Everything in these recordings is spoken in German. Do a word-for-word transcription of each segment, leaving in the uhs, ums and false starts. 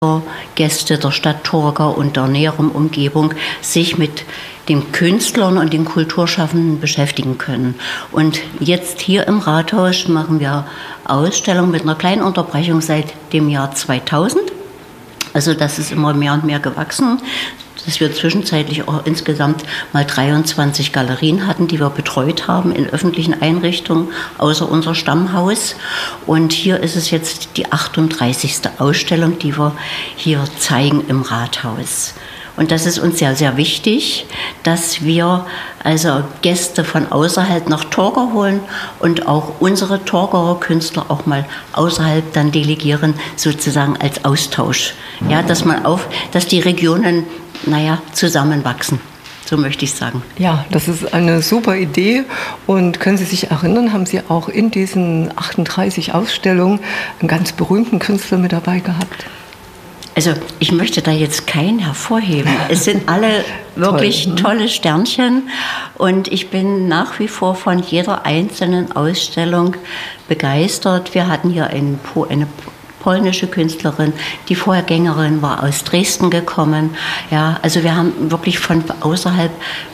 Gäste der Stadt Torgau und der näheren Umgebung sich mit den Künstlern und den Kulturschaffenden beschäftigen können. Und jetzt hier im Rathaus machen wir Ausstellungen mit einer kleinen Unterbrechung seit dem Jahr zweitausend. Also das ist immer mehr und mehr gewachsen, dass wir zwischenzeitlich auch insgesamt mal dreiundzwanzig Galerien hatten, die wir betreut haben in öffentlichen Einrichtungen, außer unser Stammhaus. Und hier ist es jetzt die achtunddreißigste Ausstellung, die wir hier zeigen im Rathaus. Und das ist uns sehr, sehr wichtig, dass wir also Gäste von außerhalb nach Torgau holen und auch unsere Torgauer Künstler auch mal außerhalb dann delegieren, sozusagen als Austausch. Ja, dass man auf, dass die Regionen, naja, zusammenwachsen. So möchte ich sagen. Ja, das ist eine super Idee. Und können Sie sich erinnern, haben Sie auch in diesen achtunddreißig Ausstellungen einen ganz berühmten Künstler mit dabei gehabt? Also ich möchte da jetzt keinen hervorheben. Es sind alle wirklich Toll, ne? tolle Sternchen und ich bin nach wie vor von jeder einzelnen Ausstellung begeistert. Wir hatten hier eine, eine polnische Künstlerin, die Vorgängerin war aus Dresden gekommen. Ja, also wir haben wirklich von außerhalb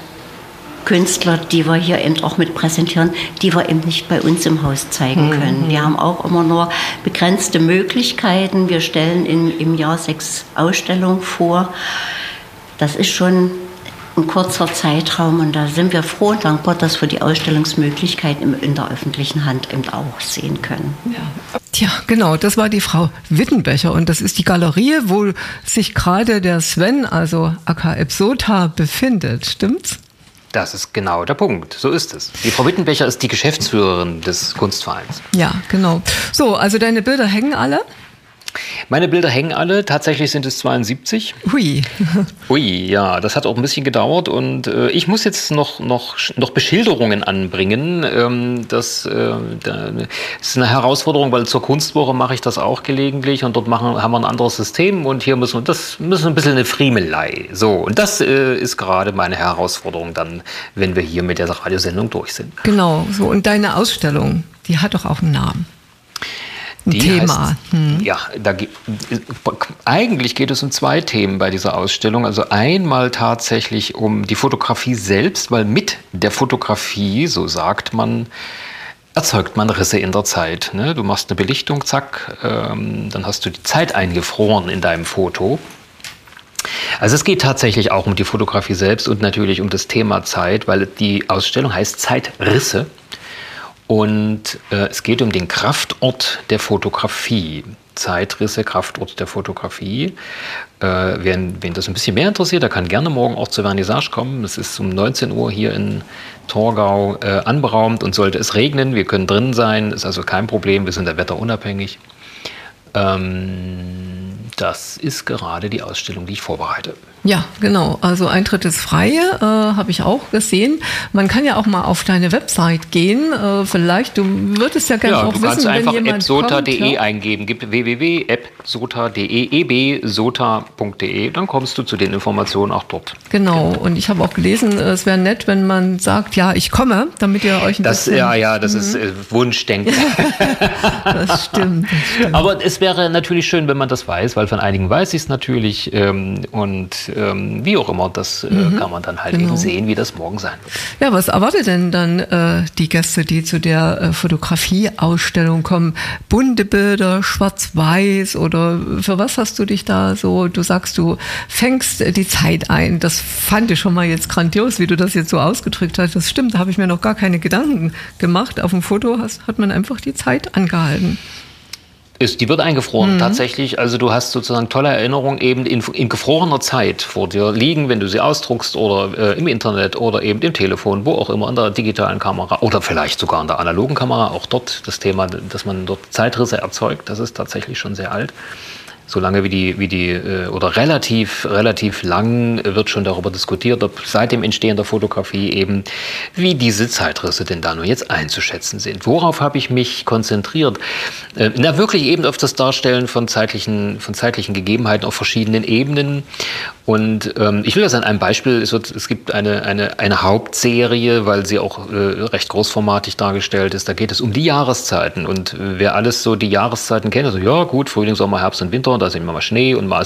Künstler, die wir hier eben auch mit präsentieren, die wir eben nicht bei uns im Haus zeigen können. Mhm. Wir haben auch immer nur begrenzte Möglichkeiten. Wir stellen in, im Jahr sechs Ausstellungen vor. Das ist schon ein kurzer Zeitraum und da sind wir froh und dankbar, dass wir die Ausstellungsmöglichkeiten in der öffentlichen Hand eben auch sehen können. Ja. Tja, genau, das war die Frau Wittenbecher und das ist die Galerie, wo sich gerade der Sven, also aka Epsota, befindet. Stimmt's? Das ist genau der Punkt. So ist es. Die Frau Wittenbecher ist die Geschäftsführerin des Kunstvereins. Ja, genau. So, also deine Bilder hängen alle? Meine Bilder hängen alle. Tatsächlich sind es zweiundsiebzig. Hui. Ui, ja, das hat auch ein bisschen gedauert. Und äh, ich muss jetzt noch, noch, noch Beschilderungen anbringen. Ähm, das, äh, das ist eine Herausforderung, weil zur Kunstwoche mache ich das auch gelegentlich. Und dort machen, haben wir ein anderes System. Und hier müssen wir, das müssen ein bisschen eine Friemelei. So, und das äh, ist gerade meine Herausforderung dann, wenn wir hier mit der Radiosendung durch sind. Genau, so. Und deine Ausstellung, die hat doch auch einen Namen. Die Thema. Heißt, hm. Ja, da, eigentlich geht es um zwei Themen bei dieser Ausstellung. Also einmal tatsächlich um die Fotografie selbst, weil mit der Fotografie, so sagt man, erzeugt man Risse in der Zeit. Ne? Du machst eine Belichtung, zack, ähm, dann hast du die Zeit eingefroren in deinem Foto. Also es geht tatsächlich auch um die Fotografie selbst und natürlich um das Thema Zeit, weil die Ausstellung heißt Zeitrisse. Und äh, es geht um den Kraftort der Fotografie. Zeitrisse, Kraftort der Fotografie. Äh, wen, wen das ein bisschen mehr interessiert, der kann gerne morgen auch zur Vernissage kommen. Es ist um neunzehn Uhr hier in Torgau äh, anberaumt und sollte es regnen, wir können drin sein, ist also kein Problem, wir sind da wetterunabhängig. Ähm, das ist gerade die Ausstellung, die ich vorbereite. Ja, genau. Also Eintritt ist frei, äh, habe ich auch gesehen. Man kann ja auch mal auf deine Website gehen. Äh, vielleicht, du würdest ja gerne ja, auch du wissen, kannst wenn einfach jemand epsota punkt de ja? eingeben. Gib w w w punkt epsota punkt de, ebsota punkt de. Dann kommst du zu den Informationen auch dort. Genau. Und ich habe auch gelesen, es wäre nett, wenn man sagt, ja, ich komme, damit ihr euch ein das, bisschen... Ja, ja, das mhm. ist äh, Wunschdenken. das, stimmt, das stimmt. Aber es wäre natürlich schön, wenn man das weiß, weil von einigen weiß ich es natürlich. Ähm, und ähm, wie auch immer, das äh, mhm. kann man dann halt genau. eben sehen, wie das morgen sein wird. Ja, was erwartet denn dann äh, die Gäste, die zu der äh, Fotografieausstellung kommen? Bunte Bilder, schwarz-weiß oder für was hast du dich da so, du sagst, du fängst äh, die Zeit ein. Das fand ich schon mal jetzt grandios, wie du das jetzt so ausgedrückt hast. Das stimmt, da habe ich mir noch gar keine Gedanken gemacht. Auf dem Foto hast, hat man einfach die Zeit angehalten. Ist, die wird eingefroren, mhm. tatsächlich. Also du hast sozusagen tolle Erinnerungen eben in, in gefrorener Zeit vor dir liegen, wenn du sie ausdruckst oder äh, im Internet oder eben im Telefon, wo auch immer, an der digitalen Kamera oder vielleicht sogar an der analogen Kamera. Auch dort das Thema, dass man dort Zeitrisse erzeugt, das ist tatsächlich schon sehr alt. Solange wie die, wie die, oder relativ, relativ lang wird schon darüber diskutiert, ob seit dem Entstehen der Fotografie eben, wie diese Zeitrisse denn da nur jetzt einzuschätzen sind. Worauf habe ich mich konzentriert? Na, wirklich eben auf das Darstellen von zeitlichen, von zeitlichen Gegebenheiten auf verschiedenen Ebenen. Und ähm, ich will das an einem Beispiel, es, wird, es gibt eine, eine, eine Hauptserie, weil sie auch äh, recht großformatig dargestellt ist, da geht es um die Jahreszeiten. Und äh, wer alles so die Jahreszeiten kennt, also ja gut, Frühling, Sommer, Herbst und Winter, Saison, da sind mal Schnee und mal